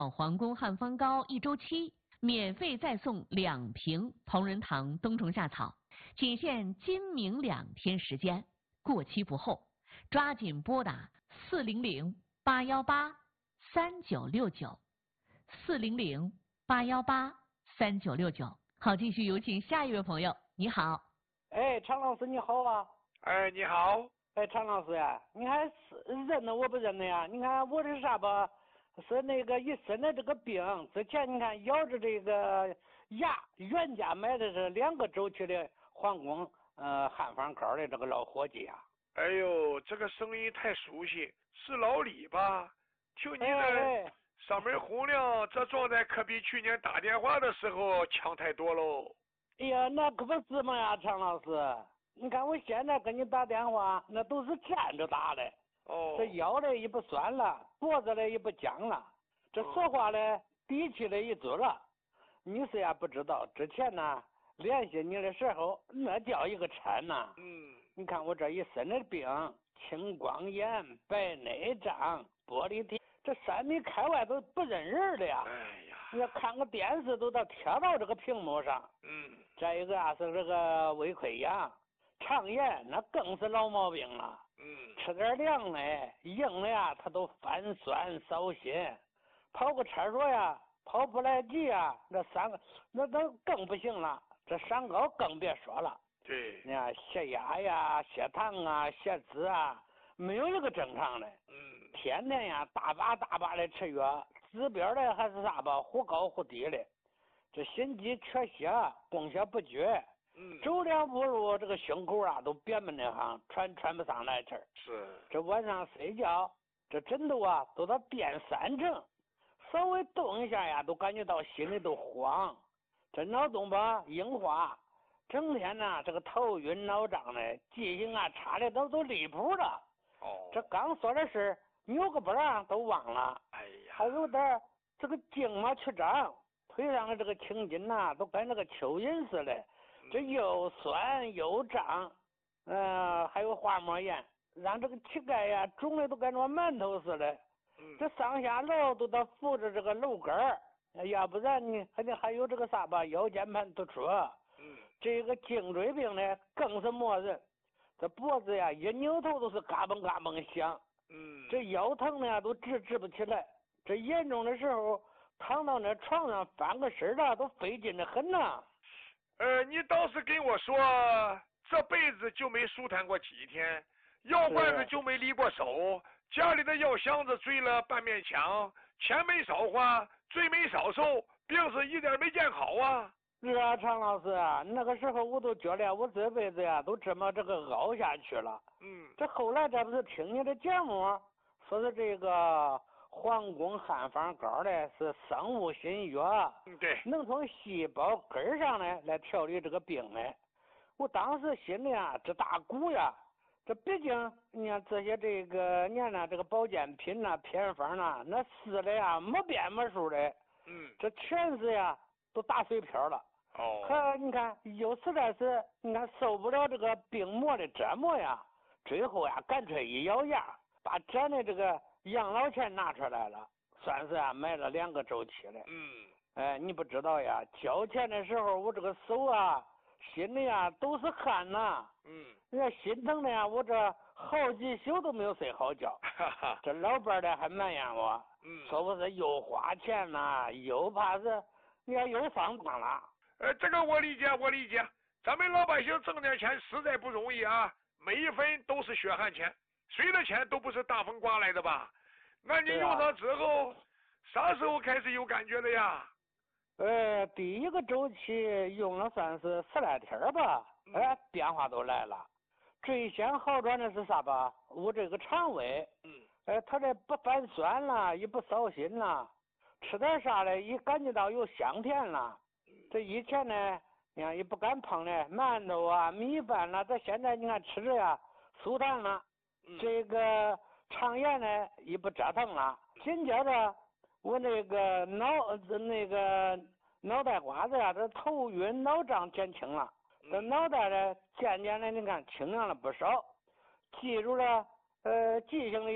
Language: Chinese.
皇宫汉方膏1周期，免费再送2瓶同仁堂冬虫夏草，仅限今明2天时间，过期不候，抓紧拨打400-818-3969，400-818-3969。好，继续有请下一位朋友。你好， 哎，常老师你好啊！ 哎，你好。 哎，常老师呀，你看是认得我不认得呀？你看我这啥吧，是那个一身的这个病，之前你看咬着这个牙，原价买的是2个周期的皇宫汉方膏的这个老伙计呀。 哎呦，这个声音太熟悉，是老李吧？听你的嗓门洪亮，这状态可比去年打电话的时候强太多喽。 哎呀，那可不是嘛呀，常老师，你看我现在跟你打电话，那都是站着打的。 哦。 这腰嘞也不酸了，脖子嘞也不僵了，这说话嘞底气嘞一足了。你是呀不知道，之前呢联系你的时候，那叫一个沉呐。你看我这一身的病，青光眼、白内障、玻璃体，这3米开外都不认人的呀。 哎呀， 你要看个电视都得贴到这个屏幕上。再一个啊是这个胃溃疡、肠炎，那更是老毛病了。吃点凉的、硬的呀，他都泛酸烧心。跑个厕所呀，跑不来急呀，那都更不行了。这三高更别说了。 对， 你看血压呀、血糖啊、血脂啊，没有一个正常的。天天呀大把的吃药，指标的还是啥吧，忽高忽低的。这心肌缺血，供血不绝。走2步路，这个胸口啊都憋闷的慌，喘不上来气儿。 是。 这晚上睡觉，这枕头啊都得垫3层，稍微动一下呀，都感觉到心里都慌。这脑洞吧硬化，整天呢这个头晕脑胀的，记性啊差的都离谱了。这刚说的事扭个巴儿都忘了。 哎呀， 还有点这个筋嘛曲张，腿上的这个青筋呐都跟那个蚯蚓似的。这又酸又胀，还有滑膜炎，让这个膝盖呀肿的都跟着馒头似的。这上下楼都得扶着这个楼杆儿，要不然你还有这个啥吧，腰间盘突出。这个颈椎病呢更是磨人，这脖子呀一扭头都是嘎嘣嘎嘣响。这腰疼呢都直不起来，这严重的时候躺到那床上翻个身了都费劲的很呐。 你倒是跟我说，这辈子就没舒坦过几天，药罐子就没离过手，家里的药箱子坠了半面墙，钱没少花，罪没少受，病是一点没见好啊。 是啊，常老师啊，那个时候我都觉得我这辈子呀都这么这个熬下去了。这后来这不是听你的节目，说是这个皇宫汉方膏的是生物新药， 对， 能从细胞根上呢来调理这个病呢。我当时心里啊这大鼓呀，这毕竟你看这些这个年呢这个保健品呐、偏方呐，那试的呀没边没数的。这全是呀都打水漂了。可你看有实在是你看受不了这个病魔的折磨呀，最后呀干脆一咬牙，把咱的这个养老钱拿出来了，算是啊买了2个周期的。你不知道呀，交钱的时候我这个手啊心里啊都是汗呐。你看心疼的呀，我这好几宿都没有睡好觉。这老伴的还埋怨我，说我是又花钱呐，又怕是你看又上当了。 这个我理解，咱们老百姓挣点钱实在不容易啊，每一分都是血汗钱，谁的钱都不是大风刮来的吧？那你用上之后，啥时候开始有感觉的呀？ 第1个周期用了算是10来天吧，变化都来了。最先好转的是啥吧？我这个肠胃，它这不泛酸了，也不烧心了，吃点啥嘞，也感觉到有香甜了。这以前呢，你看也不敢碰的馒头啊、米饭了，这现在你看吃着呀舒坦了。这个肠炎呢也不折腾了。紧接着我那个脑袋瓜子呀，这头晕脑胀减轻了，这脑袋呢渐渐的你看清亮了不少，记住了记性的